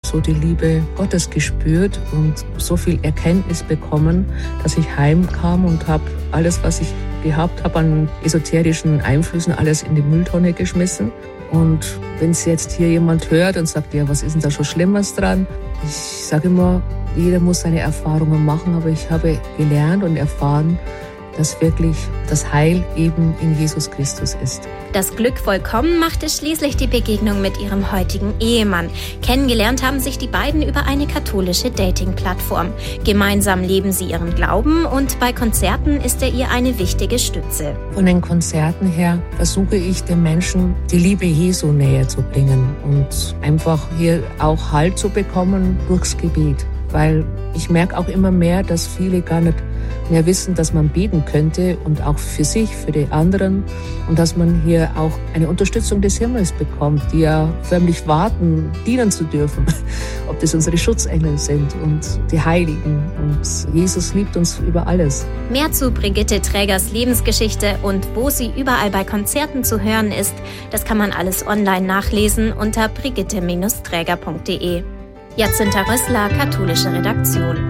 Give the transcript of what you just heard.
so die Liebe Gottes gespürt und so viel Erkenntnis bekommen, dass ich heimkam und habe alles, was ich gehabt habe an esoterischen Einflüssen, alles in die Mülltonne geschmissen. Und wenn es jetzt hier jemand hört und sagt, ja, was ist denn da schon Schlimmes dran? Ich sage immer, jeder muss seine Erfahrungen machen, aber ich habe gelernt und erfahren, dass wirklich das Heil eben in Jesus Christus ist. Das Glück vollkommen machte schließlich die Begegnung mit ihrem heutigen Ehemann. Kennengelernt haben sich die beiden über eine katholische Dating-Plattform. Gemeinsam leben sie ihren Glauben und bei Konzerten ist er ihr eine wichtige Stütze. Von den Konzerten her versuche ich den Menschen die Liebe Jesu näher zu bringen und einfach hier auch Halt zu bekommen durchs Gebet. Weil ich merke auch immer mehr, dass viele gar nicht mehr wissen, dass man beten könnte und auch für sich, für die anderen und dass man hier auch eine Unterstützung des Himmels bekommt, die ja förmlich warten, dienen zu dürfen, ob das unsere Schutzengel sind und die Heiligen und Jesus liebt uns über alles. Mehr zu Brigitte Trägers Lebensgeschichte und wo sie überall bei Konzerten zu hören ist, das kann man alles online nachlesen unter brigitte-träger.de. Jacinta Rössler, katholische Redaktion.